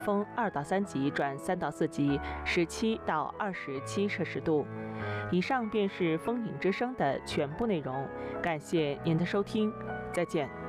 风2到3级转3到4级，17到27摄氏度。以上便是风影之声的全部内容，感谢您的收听，再见。